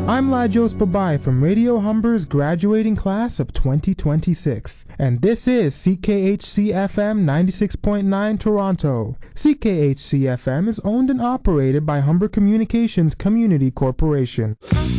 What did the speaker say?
I'm Lajos Babai from Radio Humber's graduating class of 2026, and this is CKHC FM 96.9 Toronto. CKHC FM is owned and operated by Humber Communications Community Corporation.